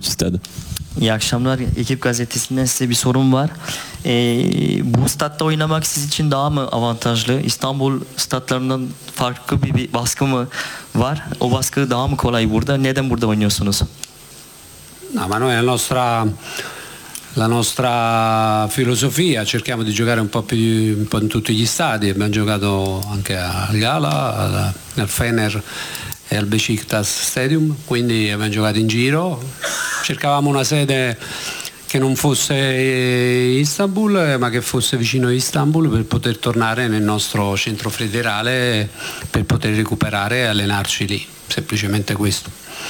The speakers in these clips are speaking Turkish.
petit stade. İyi akşamlar. Ekip gazetesinden size bir sorum var. Bu statta oynamak siz için daha mı avantajlı? İstanbul statlarından farklı bir baskı mı var? O baskı daha mı kolay burada? Neden burada oynuyorsunuz? No, ma noi la nostra filosofia cerchiamo di giocare un po' in tutti gli stadi. Abbiamo giocato anche al Gala, al Fener e al Beşiktaş Stadium, quindi abbiamo giocato in giro. Cercavamo una sede che non fosse Istanbul, ma che fosse vicino a Istanbul, per poter tornare nel nostro centro federale, per poter recuperare e allenarci lì, semplicemente questo.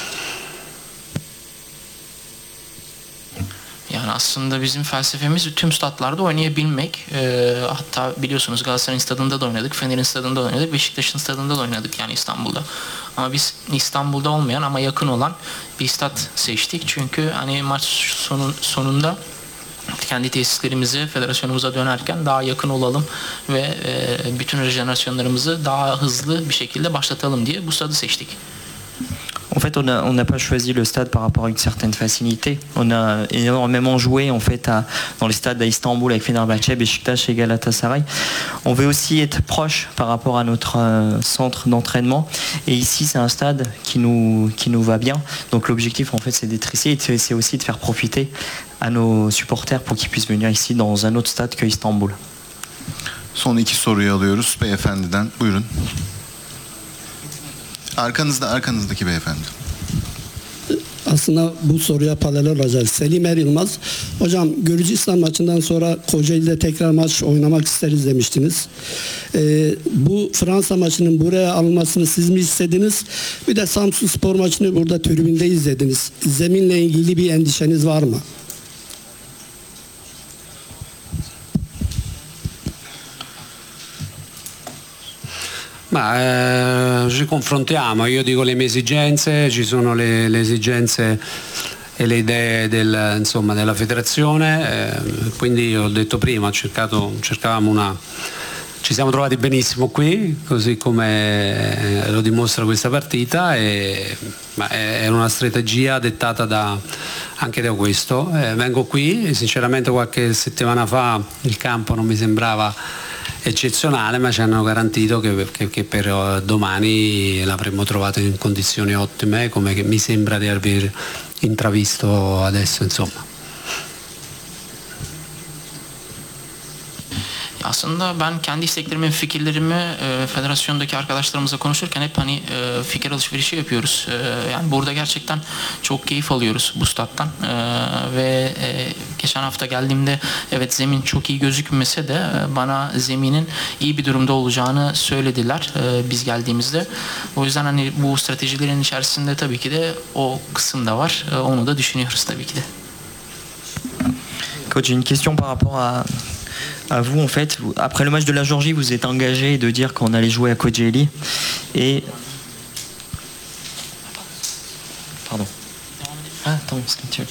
Yani aslında bizim felsefemiz tüm statlarda oynayabilmek. Hatta biliyorsunuz Galatasaray'ın stadında da oynadık, Fener'in stadında da oynadık, Beşiktaş'ın stadında da oynadık yani İstanbul'da. Ama biz İstanbul'da olmayan ama yakın olan bir stat seçtik. Çünkü hani maç sonunda kendi tesislerimize, federasyonumuza dönerken daha yakın olalım ve bütün rejenerasyonlarımızı daha hızlı bir şekilde başlatalım diye bu stadı seçtik. En fait, on n'a pas choisi le stade par rapport à une certaine facilité. On a énormément joué en fait dans les stades à Istanbul avec Fenerbahçe, Beşiktaş et Galatasaray. On veut aussi être proche par rapport à notre centre d'entraînement. Et ici, c'est un stade qui nous va bien. Donc l'objectif en fait, c'est d'être ici et c'est aussi de faire profiter à nos supporters pour qu'ils puissent venir ici dans un autre stade que Istanbul. Son iki soruyu alıyoruz beyefendiden. Buyurun. Arkanızdaki beyefendi. Aslında bu soruya paralel olacak. Selim Yılmaz. Hocam Gürcistan maçından sonra Kocaeli'de tekrar maç oynamak isteriz demiştiniz. Bu Fransa maçının buraya alınmasını siz mi istediniz? Bir de Samsunspor maçını burada tribünde izlediniz. Zeminle ilgili bir endişeniz var mı? Ma ci confrontiamo, io dico le mie esigenze, ci sono le esigenze e le idee della federazione, quindi ho detto prima, ci siamo trovati benissimo qui, così come lo dimostra questa partita, ma è una strategia dettata anche da questo. Vengo qui e sinceramente qualche settimana fa il campo non mi sembrava eccezionale, ma ci hanno garantito che per domani l'avremmo trovato in condizioni ottime, come che mi sembra di aver intravisto adesso, insomma. Aslında ben kendi isteklerimi, fikirlerimi federasyondaki arkadaşlarımızla konuşurken hep hani fikir alışverişi yapıyoruz. Yani burada gerçekten çok keyif alıyoruz bu stat'tan. Ve geçen hafta geldiğimde evet zemin çok iyi gözükmese de bana zeminin iyi bir durumda olacağını söylediler biz geldiğimizde. O yüzden hani bu stratejilerin içerisinde tabii ki de o kısım da var. Onu da düşünüyoruz tabii ki de. Coach, j'ai une question par rapport à vous en fait. Après le match de la Géorgie, vous êtes engagé de dire qu'on allait jouer à Kocaeli et pardon. Ah, attends,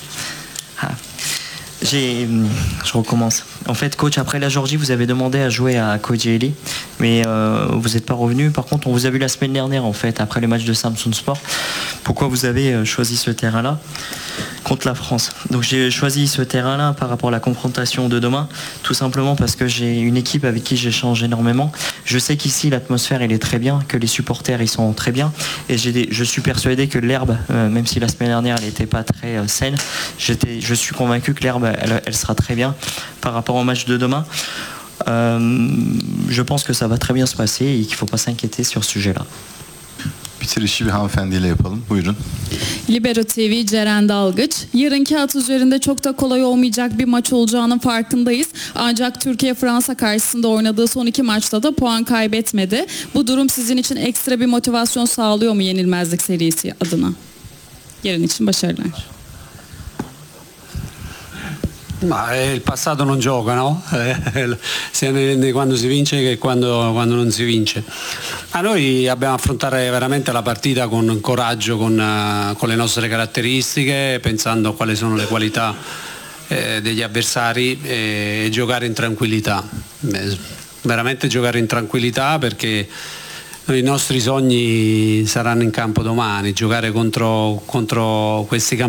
je recommence. En fait, coach, après la Géorgie, vous avez demandé à jouer à Kocaeli, mais vous n'êtes pas revenu. Par contre, on vous a vu la semaine dernière, en fait, après le match de Samsunspor. Pourquoi vous avez choisi ce terrain-là contre la France? Donc j'ai choisi ce terrain-là par rapport à la confrontation de demain, tout simplement parce que j'ai une équipe avec qui j'échange énormément. Je sais qu'ici, l'atmosphère, elle est très bien, que les supporters, ils sont très bien, et je suis persuadé que l'herbe, même si la semaine dernière, elle n'était pas très saine, je suis convaincu que l'herbe, elle sera très bien par rapport au match de demain. Je pense que ça va très bien se passer et qu'il ne faut pas s'inquiéter sur ce sujet-là. Bitirişi bir hanımefendiyle yapalım. Buyurun. Libero TV Ceren Dalgıç. Yarınki at üzerinde çok da kolay olmayacak bir maç olacağının farkındayız. Ancak Türkiye Fransa karşısında oynadığı son iki maçta da puan kaybetmedi. Bu durum sizin için ekstra bir motivasyon sağlıyor mu yenilmezlik serisi adına? Yarın için başarılar. Ma il passato non gioca, no? Sia quando si vince che quando non si vince. Ma noi abbiamo affrontare veramente la partita con coraggio, con le nostre caratteristiche, pensando a quali sono le qualità degli avversari e giocare in tranquillità. Veramente giocare in tranquillità, perché i nostri sogni saranno in campo domani, giocare contro questi campioni